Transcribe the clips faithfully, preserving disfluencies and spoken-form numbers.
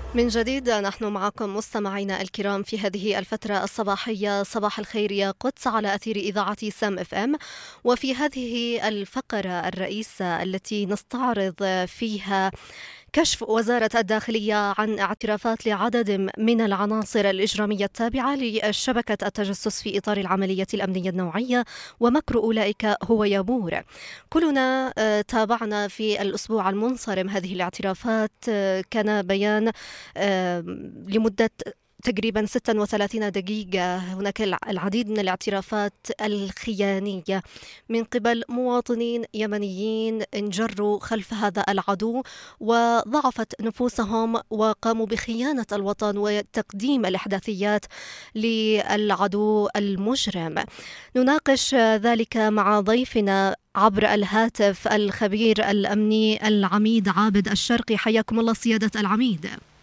من جديد نحن معكم مستمعينا الكرام في هذه الفترة الصباحية. صباح الخير يا قدس على أثير إذاعة سام اف ام. وفي هذه الفقرة الرئيسة التي نستعرض فيها كشف وزارة الداخلية عن اعترافات لعدد من العناصر الإجرامية التابعة لشبكة التجسس في إطار العملية الأمنية النوعية ومكر أولئك هو يبور. كلنا تابعنا في الأسبوع المنصرم هذه الاعترافات. كان بيان لمدة تقريبا ستة وثلاثين دقيقة. هناك العديد من الاعترافات الخيانية من قبل مواطنين يمنيين انجروا خلف هذا العدو وضعفت نفوسهم وقاموا بخيانة الوطن وتقديم الإحداثيات للعدو المجرم. نناقش ذلك مع ضيفنا عبر الهاتف الخبير الأمني العميد عابد الشرقي. حياكم الله سيادة العميد.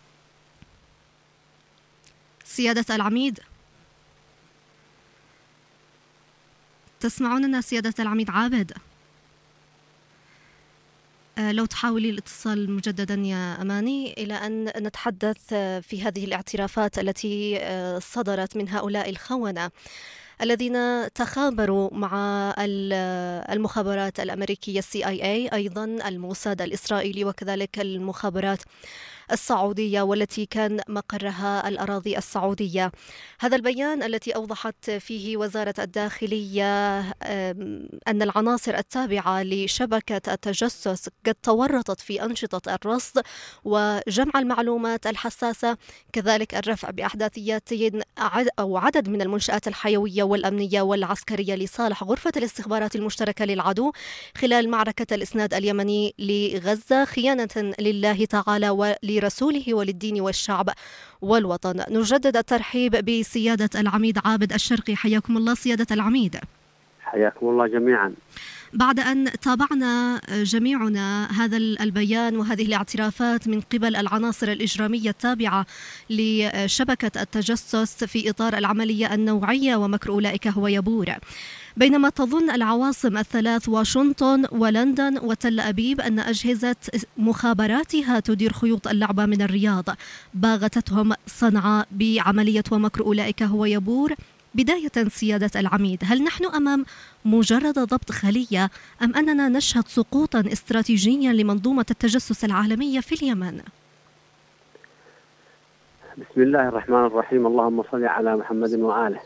سيادة العميد، تسمعوننا سيادة العميد عابد؟ لو تحاولي الاتصال مجددا يا أماني إلى أن نتحدث في هذه الاعترافات التي صدرت من هؤلاء الخونة الذين تخابروا مع المخابرات الأمريكية السي آي إيه، أيضا الموساد الإسرائيلي وكذلك المخابرات السعودية والتي كان مقرها الأراضي السعودية. هذا البيان التي أوضحت فيه وزارة الداخلية أن العناصر التابعة لشبكة التجسس قد تورطت في أنشطة الرصد وجمع المعلومات الحساسة، كذلك الرفع بأحداثيات أو عدد من المنشآت الحيوية والأمنية والعسكرية لصالح غرفة الاستخبارات المشتركة للعدو خلال معركة الإسناد اليمني لغزة، خيانة لله تعالى ولرسوله وللدين والشعب والوطن. نجدد الترحيب بسيادة العميد عابد الشرقي. حياكم الله سيادة العميد. حياكم الله جميعا. بعد أن تابعنا جميعنا هذا البيان وهذه الاعترافات من قبل العناصر الإجرامية التابعة لشبكة التجسس في إطار العملية النوعية ومكر أولئك هو يبور، بينما تظن العواصم الثلاث واشنطن ولندن وتل أبيب أن أجهزة مخابراتها تدير خيوط اللعبة من الرياض، باغتتهم صنعاء بعملية ومكر أولئك هو يبور. بداية سيادة العميد، هل نحن أمام مجرد ضبط خلية أم أننا نشهد سقوطا استراتيجيا لمنظومة التجسس العالمية في اليمن؟ بسم الله الرحمن الرحيم، اللهم صل على محمد وآله.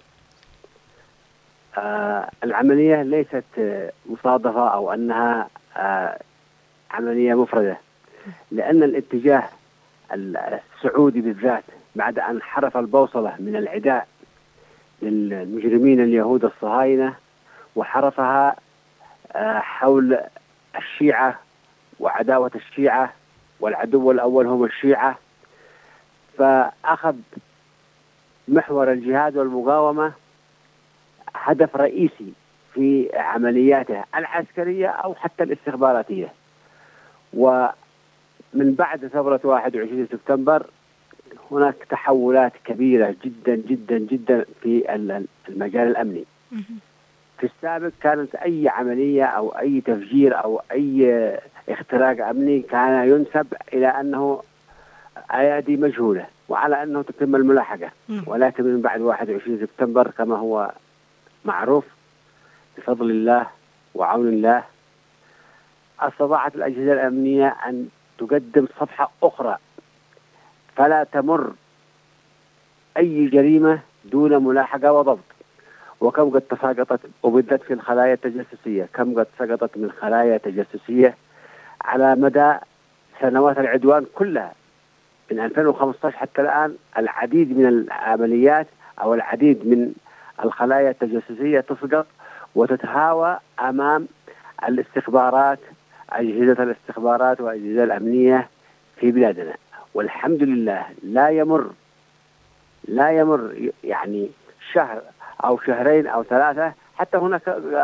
آه العملية ليست آه مصادفة أو أنها آه عملية مفردة، لأن الاتجاه السعودي بالذات بعد أن حرف البوصلة من العداء للمجرمين اليهود الصهاينة وحرفها حول الشيعة وعداوة الشيعة، والعدو الأول هم الشيعة، فأخذ محور الجهاد والمقاومة هدف رئيسي في عملياته العسكرية أو حتى الاستخباراتية. ومن بعد ثورة واحد وعشرين سبتمبر هناك تحولات كبيرة جدا جدا جدا في المجال الأمني. في السابق كانت أي عملية أو أي تفجير أو أي اختراق أمني كان ينسب إلى أنه أيادي مجهولة وعلى أنه تتم الملاحقة، ولكن من بعد واحد وعشرين سبتمبر كما هو معروف بفضل الله وعون الله استطاعت الأجهزة الأمنية أن تقدم صفحة أخرى، فلا تمر أي جريمة دون ملاحقة وضبط. وكم قد تساقطت، وبالذات في الخلايا التجسسية، كم قد سقطت من خلايا تجسسية على مدى سنوات العدوان كلها من ألفين وخمسة عشر حتى الآن. العديد من العمليات أو العديد من الخلايا التجسسية تسقط وتتهاوى أمام الاستخبارات، أجهزة الاستخبارات وأجهزة الأمنية في بلادنا. والحمد لله لا يمر لا يمر يعني شهر أو شهرين أو ثلاثة حتى هناك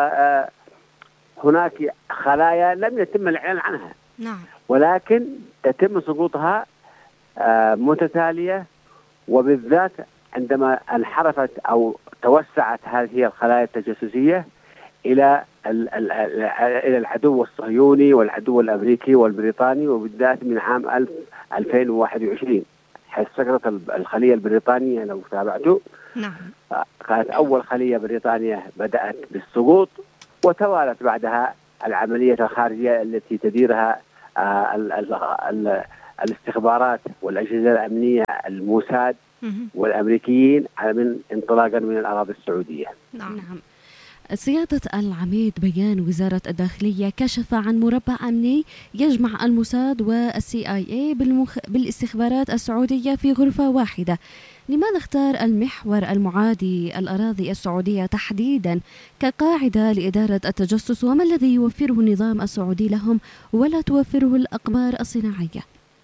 هناك خلايا لم يتم الإعلان عنها، نعم، ولكن تتم سقوطها متتالية، وبالذات عندما انحرفت أو توسعت هذه الخلايا التجسسية إلى إلى العدو الصهيوني والعدو الأمريكي والبريطاني، وبالذات من عام ألفين وواحد وعشرين حيث سقطت الخلية البريطانية لو تابعته. نعم. كانت أول خلية بريطانية بدأت بالسقوط، وتوالت بعدها العملية الخارجية التي تديرها ال ال ال الاستخبارات والأجهزة الأمنية الموساد والأمريكيين من انطلاقا من الأراضي السعودية. نعم. سيادة العميد، بيان وزارة الداخلية كشف عن مربع أمني يجمع الموساد والسي آي اي بالمخ... بالاستخبارات السعودية في غرفة واحدة. لماذا اختار المحور المعادي الأراضي السعودية تحديدا كقاعدة لإدارة التجسس، وما الذي يوفره النظام السعودي لهم ولا توفره الأقمار الصناعية؟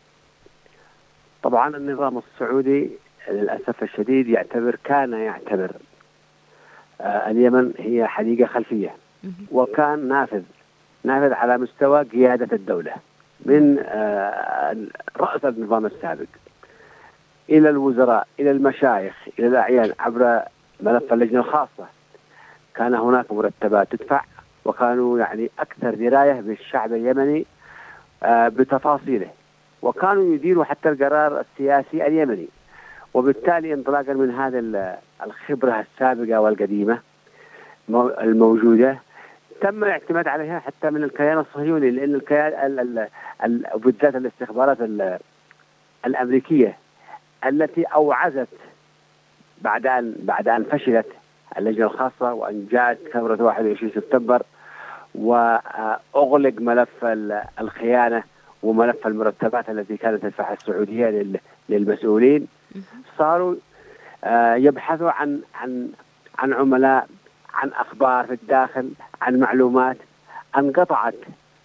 طبعا النظام السعودي للأسف الشديد يعتبر كان يعتبر آه اليمن هي حديقة خلفية، وكان نافذ نافذ على مستوى قيادة الدولة من آه رأس النظام السابق إلى الوزراء إلى المشايخ إلى الأعيان عبر ملف اللجنة الخاصة. كان هناك مرتبات تدفع، وكانوا يعني أكثر دراية بالشعب اليمني آه بتفاصيله، وكانوا يديروا حتى القرار السياسي اليمني. وبالتالي انطلاقا من هذا الخبرة السابقة والقديمة الموجودة تم الاعتماد عليها حتى من الكيان الصهيوني، لأن الكيان بالذات الاستخبارات الأمريكية التي أوعزت بعد أن بعد أن فشلت اللجنة الخاصة وأن جاءت ثورة واحد وعشرين سبتمبر وأغلق ملف الخيانة وملف المرتبات التي كانت تدفعها السعودية للمسؤولين، صاروا يبحثوا عن عن عن عملاء، عن أخبار في الداخل، عن معلومات. انقطعت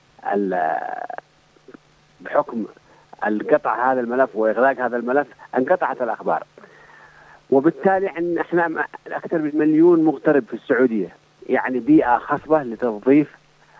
بحكم القطع هذا الملف وإغلاق هذا الملف، انقطعت الأخبار. وبالتالي عندنا احنا أكثر من مليون مغترب في السعودية، يعني بيئة خصبة لتوظيف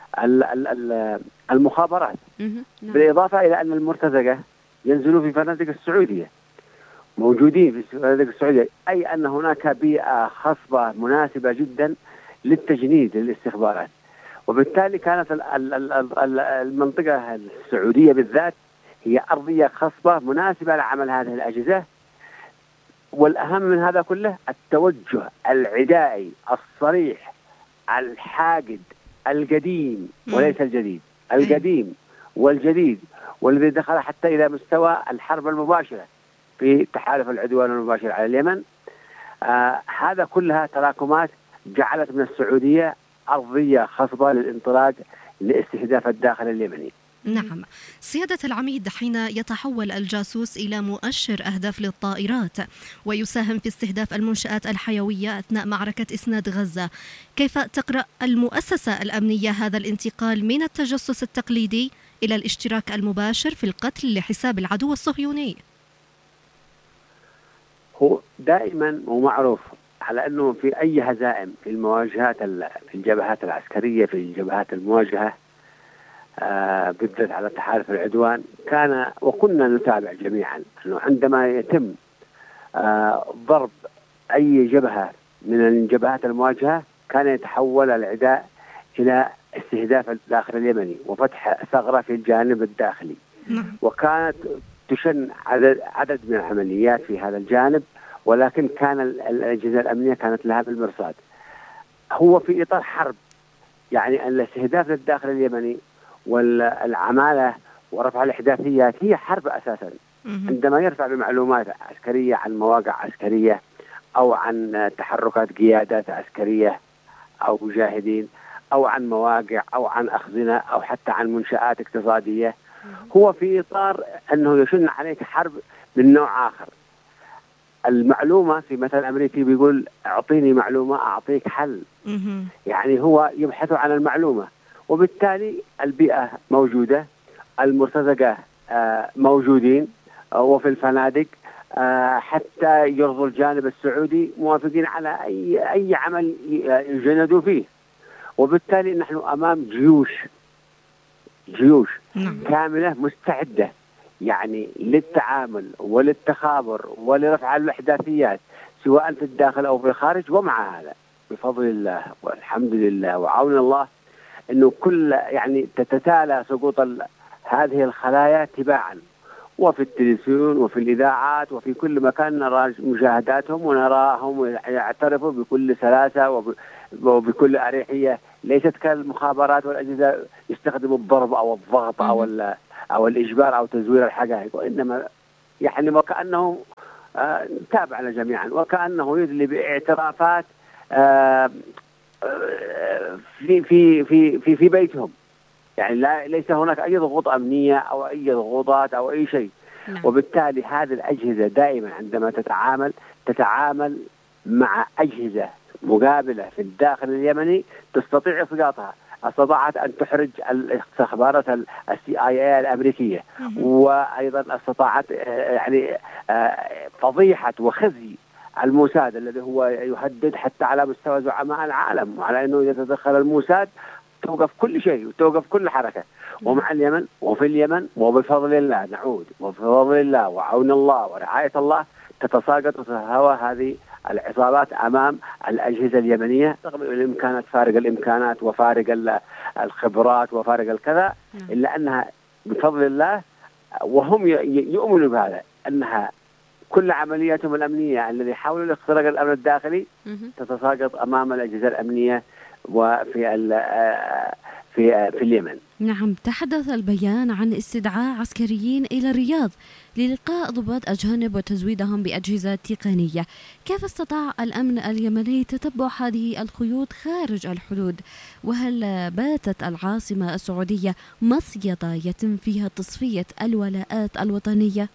المخابرات، بالإضافة إلى أن المرتزقة ينزلوا في فنادق السعودية، موجودين في فنادق السعودية، أي أن هناك بيئة خصبة مناسبة جدا للتجنيد للاستخبارات. وبالتالي كانت المنطقة السعودية بالذات هي أرضية خصبة مناسبة لعمل هذه الأجهزة. والأهم من هذا كله التوجه العدائي الصريح الحاقد القديم وليس الجديد، القديم والجديد، والذي دخل حتى إلى مستوى الحرب المباشرة في تحالف العدوان المباشر على اليمن. آه هذا كلها تراكمات جعلت من السعودية أرضية خصبة للانطلاق لاستهداف الداخل اليمني. نعم سيادة العميد، حين يتحول الجاسوس إلى مؤشر أهداف للطائرات ويساهم في استهداف المنشآت الحيوية أثناء معركة إسناد غزة، كيف تقرأ المؤسسة الأمنية هذا الانتقال من التجسس التقليدي إلى الاشتراك المباشر في القتل لحساب العدو الصهيوني؟ هو دائما ومعروف على أنه في أي هزائم في المواجهات في الجبهات العسكرية في الجبهات المواجهة آه بالذات على تحالف العدوان، كان وكنا نتابع جميعا أنه عندما يتم آه ضرب أي جبهة من الجبهات المواجهة كان يتحول العداء إلى استهداف الداخل اليمني وفتح ثغرة في الجانب الداخلي، وكانت تشن عدد, عدد من العمليات في هذا الجانب، ولكن كان الأجهزة الأمنية كانت لها بالمرصاد. هو في إطار حرب، يعني الاستهداف للداخل اليمني والعمالة ورفع الإحداثيات هي حرب أساسا. عندما يرفع بمعلومات عسكرية عن مواقع عسكرية أو عن تحركات قيادات عسكرية أو مجاهدين أو عن مواقع أو عن أخزنة أو حتى عن منشآت اقتصادية، هو في إطار أنه يشن عليك حرب من نوع آخر. المعلومة في مثل أمريكي بيقول أعطيني معلومة أعطيك حل، يعني هو يبحث عن المعلومة. وبالتالي البيئة موجودة، المرتزقة موجودين وفي الفنادق حتى يرضوا الجانب السعودي موافقين على أي أي عمل يجندوا فيه. وبالتالي نحن أمام جيوش جيوش كاملة مستعدة يعني للتعامل وللتخابر ولرفع الإحداثيات سواء في الداخل أو في الخارج. ومع هذا بفضل الله والحمد لله وعون الله أنه كل يعني تتتالى سقوط هذه الخلايا تباعا، وفي التلفزيون وفي الإذاعات وفي كل مكان نرى مشاهداتهم ونراهم يعترفوا بكل سلاسة وبكل أريحية، ليست كالمخابرات والأجهزة يستخدموا الضرب أو الضغط أو أو الإجبار أو تزوير الحقائق، وإنما يعني وكأنه آه تابعنا جميعا، وكأنه يدلي باعترافات آه في في في في في بيتهم، يعني لا ليس هناك أي ضغوط أمنية أو أي ضغوطات أو أي شيء. نعم. وبالتالي هذه الأجهزة دائما عندما تتعامل تتعامل مع أجهزة مقابلة في الداخل اليمني تستطيع إسقاطها. استطاعت أن تحرج الاستخبارات السي آي اي الأمريكية، وأيضا استطاعت يعني فضيحة وخزي الموساد الذي هو يهدد حتى على مستوى زعماء العالم، وعلى أنه يتدخل الموساد توقف كل شيء وتوقف كل حركة. ومع اليمن وفي اليمن وبفضل الله نعود وبفضل الله وعون الله ورعاية الله تتساقط وتتهوى هذه العصابات أمام الأجهزة اليمنية رغم الإمكانات فارق الإمكانات وفارق الخبرات وفارق الكذا، إلا أنها بفضل الله وهم يؤمنوا بهذا أنها كل عملياتهم الأمنية الذي حاولوا اختراق الأمن الداخلي تتساقط أمام الأجهزة الأمنية وفي في في اليمن. نعم، تحدث البيان عن استدعاء عسكريين إلى الرياض للقاء ضباط أجانب وتزويدهم بأجهزة تقنية. كيف استطاع الأمن اليمني تتبع هذه الخيوط خارج الحدود؟ وهل باتت العاصمة السعودية مصيدة يتم فيها تصفية الولاءات الوطنية؟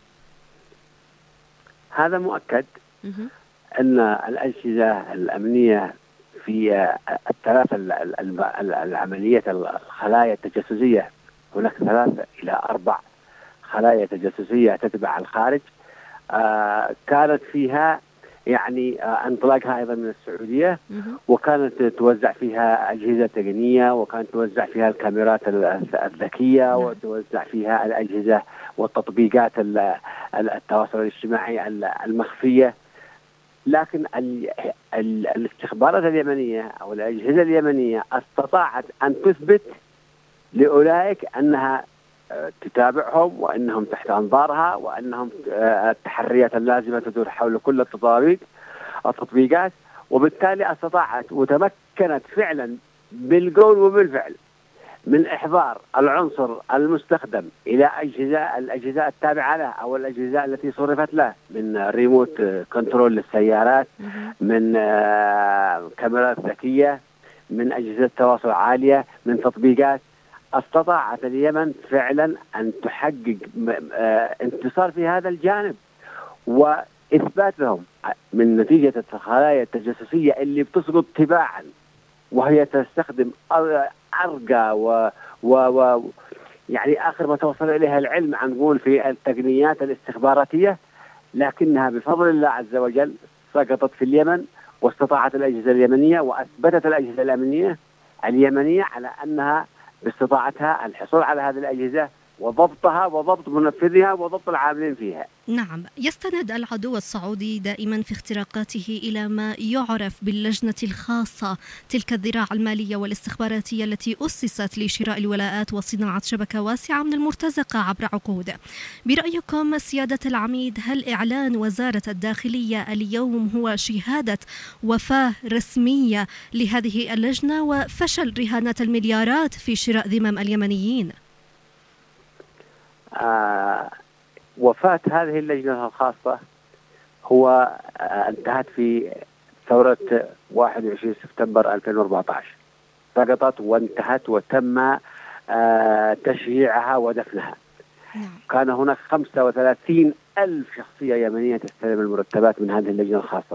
هذا مؤكد أن الأجهزة الأمنية في الثلاث العملية الخلايا التجسسية، هناك ثلاث إلى أربع خلايا تجسسية تتبع الخارج، آه كانت فيها يعني آه انطلاقها أيضا من السعودية، وكانت توزع فيها أجهزة تقنية، وكانت توزع فيها الكاميرات الذكية، وتوزع فيها الأجهزة والتطبيقات التواصل الاجتماعي المخفية. لكن ال ال الاستخبارات اليمنية أو الأجهزة اليمنية استطاعت أن تثبت لأولئك أنها تتابعهم وأنهم تحت أنظارها، وأنهم التحريات اللازمة تدور حول كل التطابيق التطبيقات، وبالتالي استطاعت وتمكنت فعلا بالقول وبالفعل من إحضار العنصر المستخدم إلى أجهزة الأجهزة التابعة له أو الأجهزة التي صرفت له، من ريموت كنترول للسيارات، من كاميرات ذكية، من أجهزة تواصل عالية، من تطبيقات. استطاعت اليمن فعلا أن تحقق انتصار في هذا الجانب، وإثبات لهم من نتيجة الخلايا التجسسية اللي بتسقط تباعا، وهي تستخدم أرقى و... و... و... يعني آخر ما توصل إليها العلم عن نقول في التقنيات الاستخباراتية، لكنها بفضل الله عز وجل سقطت في اليمن، واستطاعت الأجهزة اليمنية وأثبتت الأجهزة الأمنية اليمنية على أنها باستطاعتها الحصول على هذه الأجهزة وضبطها وضبط منفذها وضبط العاملين فيها. نعم، يستند العدو السعودي دائما في اختراقاته إلى ما يعرف باللجنة الخاصة، تلك الذراع المالية والاستخباراتية التي أسست لشراء الولاءات وصناعة شبكة واسعة من المرتزقة عبر عقود. برأيكم سيادة العميد، هل إعلان وزارة الداخلية اليوم هو شهادة وفاة رسمية لهذه اللجنة وفشل رهانات المليارات في شراء ذمم اليمنيين؟ آه وفاة هذه اللجنة الخاصة هو آه انتهت في ثورة واحد وعشرين سبتمبر ألفين وأربعة عشر، سقطت وانتهت وتم آه تشييعها ودفنها. كان هناك خمسة وثلاثين ألف شخصية يمنية تستلم المرتبات من هذه اللجنة الخاصة.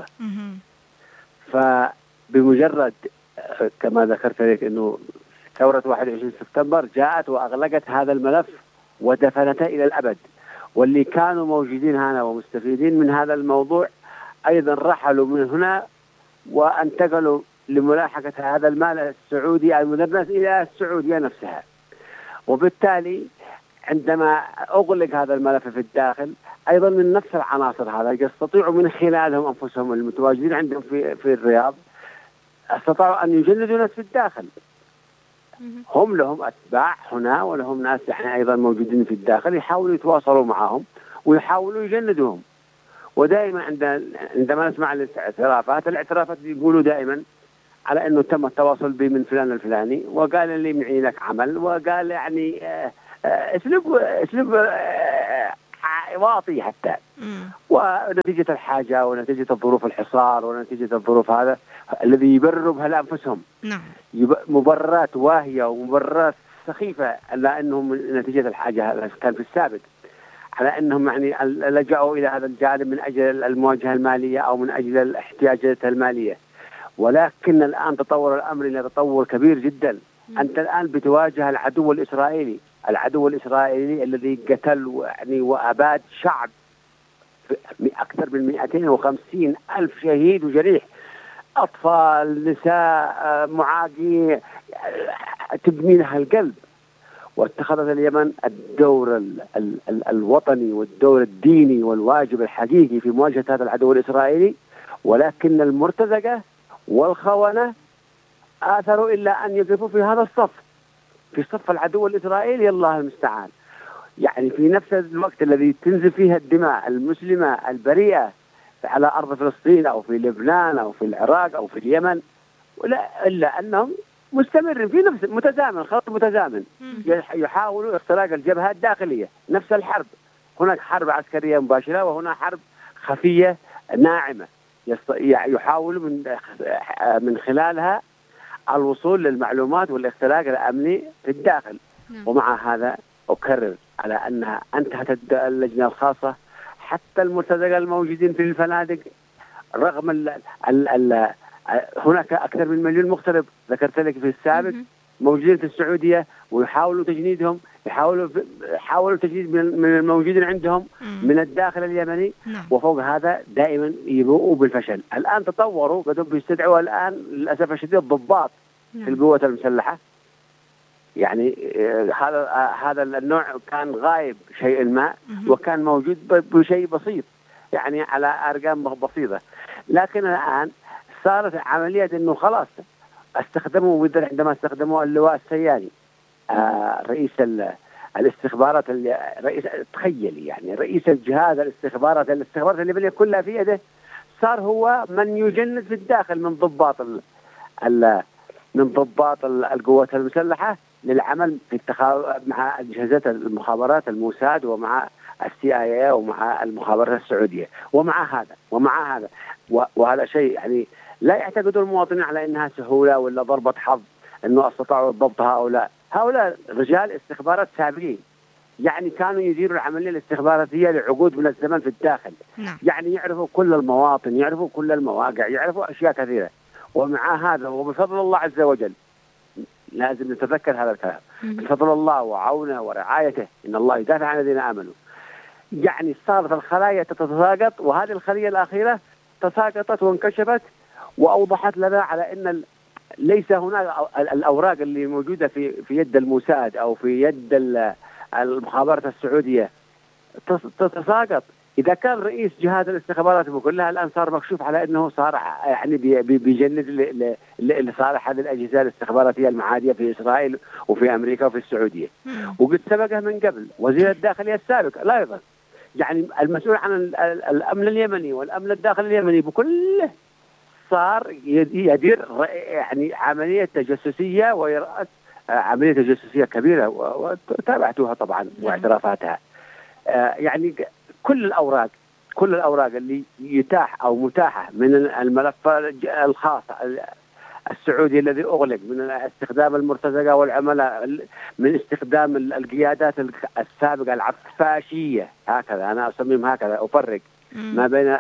فبمجرد آه كما ذكرت لك أنه ثورة واحد وعشرين سبتمبر جاءت وأغلقت هذا الملف ودفنته إلى الأبد، واللي كانوا موجودين هنا ومستفيدين من هذا الموضوع أيضا رحلوا من هنا وانتقلوا لملاحقة هذا المال السعودي المدرس إلى السعودية نفسها. وبالتالي عندما أغلق هذا الملف في الداخل أيضا من نفس العناصر هذا يستطيعوا من خلالهم أنفسهم المتواجدين عندهم في, في الرياض استطاعوا أن يجندوا ناس في الداخل. هم لهم أتباع هنا ولهم ناس يعني أيضا موجودين في الداخل يحاولوا يتواصلوا معهم ويحاولوا يجندوهم. ودائما عندما نسمع الاعترافات الاعترافات يقولوا دائما على أنه تم التواصل بي من فلان الفلاني وقال لي معي لك عمل، وقال يعني اسلوب اسلوب واطي حتى. ونتيجة الحاجة ونتيجة الظروف الحصار ونتيجة الظروف هذا الذي يبرروا بها لأنفسهم. نعم. مبررات واهية ومبررات سخيفة على أنهم نتيجة الحاجة كان في السابق على أنهم يعني لجأوا إلى هذا الجانب من أجل المواجهة المالية أو من أجل الاحتياجات المالية. ولكن الآن تطور الأمر إلى تطور كبير جدا. أنت الآن بتواجه العدو الإسرائيلي، العدو الإسرائيلي الذي قتل يعني وأباد شعب أكثر من مئتين وخمسين ألف شهيد وجريح، أطفال، نساء، معاقين، تبني لها القلب. واتخذت اليمن الدور ال ال ال الوطني والدور الديني والواجب الحقيقي في مواجهة هذا العدو الإسرائيلي. ولكن المرتزقة والخونة آثروا إلا أن يقفوا في هذا الصف، في صف العدو الإسرائيلي. الله المستعان. يعني في نفس الوقت الذي تنزل فيها الدماء المسلمة البريئة على أرض فلسطين أو في لبنان أو في العراق أو في اليمن، ولا إلا أنهم مستمر في نفس متزامن، خط متزامن، يحاولوا اختراق الجبهة الداخلية. نفس الحرب، هناك حرب عسكرية مباشرة وهنا حرب خفية ناعمة يحاولوا من من خلالها الوصول للمعلومات والاختراق الأمني في الداخل. ومع هذا أكرر على أنها انتهت اللجنة الخاصة، حتى المرتزقة الموجودين في الفنادق رغم ال ال ال هناك أكثر من مليون مغترب ذكرت لك في السابق موجودين في السعودية، ويحاولوا تجنيدهم، يحاولوا يحاولوا تجنيد من الموجودين عندهم من الداخل اليمني. وفوق هذا دائما يبوءوا بالفشل. الآن تطوروا، بدأوا بيستدعوا الآن للأسف الشديد ضباط في القوات المسلحة. يعني هذا هذا النوع كان غايب شيء ما، وكان موجود بشيء بسيط يعني على أرقام بسيطة. لكن الآن صارت عملية إنه خلاص استخدموا عندما استخدموا اللواء السياني آه رئيس الاستخبارات، رئيس تخيل يعني رئيس الجهاز الاستخبارات الاستخبارات الليبية كلها في يده، صار هو من يجند في الداخل من ضباط ال ال من ضباط القوات المسلحة للعمل في التخا... مع أجهزة المخابرات الموساد ومع السي اي اي ومع المخابرات السعودية. ومع هذا ومع هذا و... وهذا شيء يعني لا يعتقد المواطنين على أنها سهولة ولا ضربة حظ أنه استطاعوا ضبط هؤلاء. هؤلاء رجال استخبارات سابقين، يعني كانوا يديروا العملية الاستخباراتية لعقود من الزمن في الداخل. نعم. يعني يعرفوا كل المواطن، يعرفوا كل المواقع، يعرفوا أشياء كثيرة. ومع هذا وبفضل الله عز وجل لازم نتذكر هذا الكلام، بفضل الله وعونه ورعايته إن الله يدافع عن الذين آمنوا. يعني صارت الخلايا تتساقط، وهذه الخلية الأخيرة تساقطت وانكشفت وأوضحت لنا على أن ليس هناك الأوراق اللي موجودة في في يد الموساد أو في يد المخابرات السعودية تتساقط. إذا كان رئيس جهاز الاستخبارات كلها الآن صار مكشوف على أنه صار يعني بيجند لصالح هذه الأجهزة الاستخباراتية المعادية في إسرائيل وفي أمريكا وفي السعودية. وقد سبقه من قبل وزير الداخلية السابق لا أيضا، يعني المسؤول عن الأمن اليمني والأمن الداخلي اليمني بكله صار يدير يعني عملية تجسسية ويرأس عملية تجسسية كبيرة وتابعتها طبعا واعترافاتها. يعني كل الأوراق كل الأوراق اللي يتاح أو متاحة من الملف الخاص السعودي الذي أغلق، من استخدام المرتزقة والعملاء، من استخدام القيادات السابقة العفاشية، هكذا أنا أسميهم هكذا، أفرق ما بين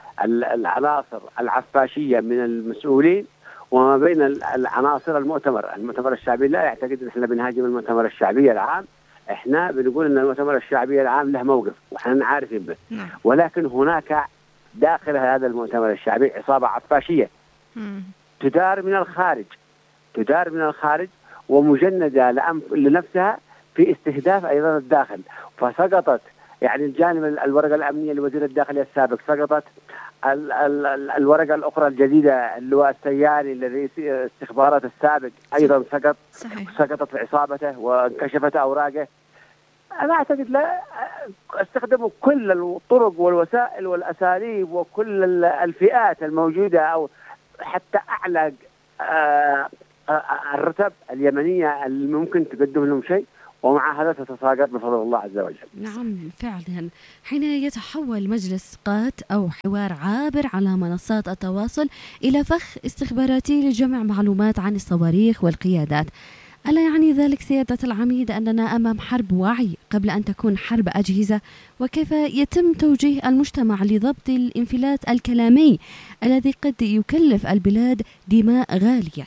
العناصر العفاشية من المسؤولين وما بين العناصر المؤتمر المؤتمر الشعبي. لا يعتقد أن احنا بنهاجم المؤتمر الشعبي العام، احنا بنقول ان المؤتمر الشعبي العام له موقف واحنا عارفين به. نعم. ولكن هناك داخل هذا المؤتمر الشعبي عصابة عفاشية تدار من الخارج تدار من الخارج ومجندة لنفسها في استهداف ايضا الداخل. فسقطت يعني الجانب الورقة الأمنية لوزير الداخلية السابق سقطت، ال ال ال الورقة الأخرى الجديدة اللواء السياري لرئيس استخبارات السابق أيضا سقط، صحيح. سقطت عصابته وانكشفت أوراقه. أنا أعتقد لا استخدموا كل الطرق والوسائل والأساليب وكل الفئات الموجودة أو حتى أعلى الرتب اليمنية اللي ممكن تقدم لهم شيء، ومع هذا تتساقط بفضل الله عز وجل. نعم فعلا. حين يتحول مجلس قات أو حوار عابر على منصات التواصل إلى فخ استخباراتي لجمع معلومات عن الصواريخ والقيادات، ألا يعني ذلك سيادة العميد أننا أمام حرب وعي قبل أن تكون حرب أجهزة؟ وكيف يتم توجيه المجتمع لضبط الانفلات الكلامي الذي قد يكلف البلاد دماء غالية؟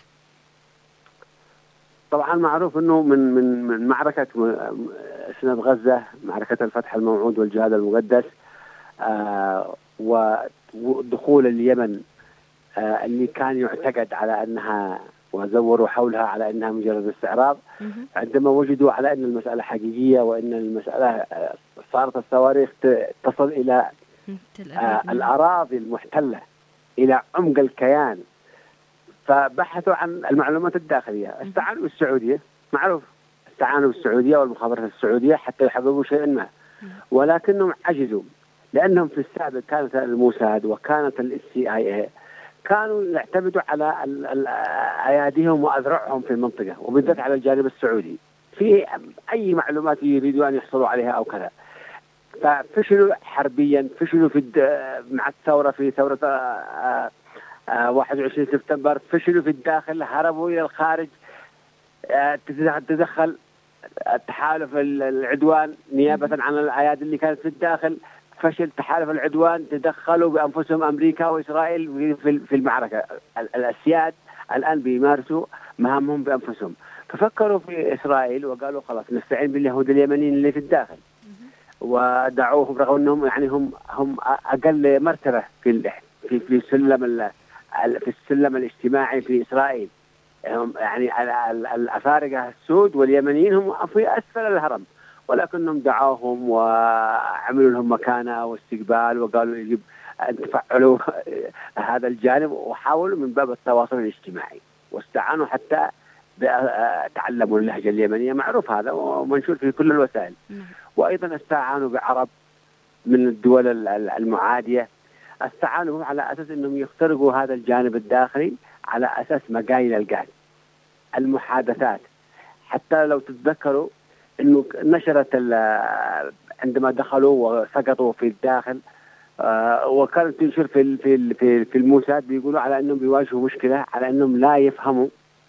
طبعا معروف أنه من من من معركة سنة غزة، معركة الفتح الموعود والجهاد المقدس، آه ودخول اليمن آه اللي كان يعتقد على أنها وزوروا حولها على أنها مجرد استعراض، عندما وجدوا على أن المسألة حقيقية وأن المسألة صارت الصواريخ تصل إلى آه الأراضي المحتلة إلى عمق الكيان، فبحثوا عن المعلومات الداخلية، استعانوا بالسعودية، معروف استعانوا بالسعودية والمخابرات السعودية حتى يحققوا شيئا ما، ولكنهم عجزوا لأنهم في السابق كانت الموساد وكانت السي آي إيه كانوا يعتمدوا على أياديهم وأذرعهم في المنطقة، وبالذات على الجانب السعودي في أي معلومات يريدوا أن يحصلوا عليها أو كذا. ففشلوا حربيا، فشلوا في مع الثورة في ثورة آآ آآ واحد وعشرين سبتمبر، فشلوا في الداخل، هربوا إلى الخارج، تدخل التحالف العدوان نيابة عن الأيادي اللي كانت في الداخل، فشل تحالف العدوان، تدخلوا بأنفسهم أمريكا وإسرائيل في المعركة. الأسياد الآن بيمارسوا مهامهم بأنفسهم، ففكروا في إسرائيل وقالوا خلاص نستعين باليهود اليمنيين اللي في الداخل، ودعوهم رغم أنهم يعني هم هم أقل مرتبة في في في السلم في السلم الاجتماعي في إسرائيل، يعني الأفارقة السود واليمنيين هم في أسفل الهرم، ولكنهم دعوهم وعملوا لهم مكانة واستقبال وقالوا يجب أن تفعلوا هذا الجانب، وحاولوا من باب التواصل الاجتماعي، واستعانوا حتى تعلموا اللهجة اليمنية، معروف هذا ومنشور في كل الوسائل، وأيضا استعانوا بعرب من الدول المعادية، استعانوا على أساس أنهم يخترقوا هذا الجانب الداخلي على أساس مقايل القاعد المحادثات. حتى لو تتذكروا انه نشرت عندما دخلوا وسقطوا في الداخل آه وكانت تنشر في في في في الموساد بيقولوا على انهم بيواجهوا مشكله، على انهم لا يفهموا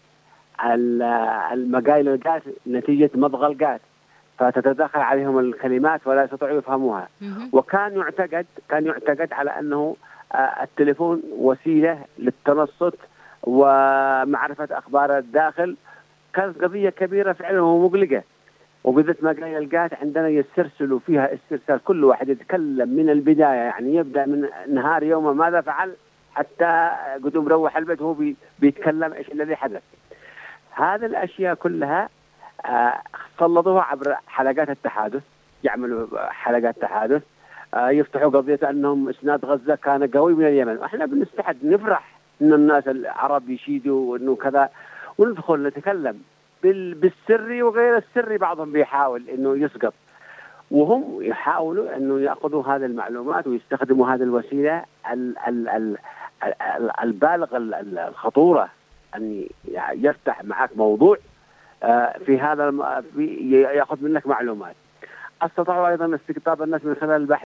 المقايل القات نتيجه مضغ القات، فتتدخل عليهم الكلمات ولا يستطيعوا يفهموها. وكان يعتقد كان يعتقد على انه آه التليفون وسيله للتنصت ومعرفه اخبار الداخل. كانت قضيه كبيره فعلا ومقلقه، وبالذات ما قايل القات عندنا يسترسلوا فيها استرسال، كل واحد يتكلم من البداية، يعني يبدأ من نهار يوم ماذا فعل حتى قدوم روح البيت هو بي بيتكلم إيش الذي حدث. هذه الأشياء كلها آه سلطوها عبر حلقات التحادث، يعملوا حلقات تحادث، آه يفتحوا قضية أنهم إسناد غزة كان قوي من اليمن، وإحنا بنستحد نفرح إن الناس العرب يشيدوا وإنه كذا، وندخل نتكلم بالسري وغير السري، بعضهم بيحاول انه يسقط، وهم يحاولوا انه ياخذوا هذه المعلومات ويستخدموا هذه الوسيله البالغ الخطوره، ان يفتح معك موضوع في هذا ياخذ منك معلومات. استطاعوا ايضا استقطاب الناس من خلال البحث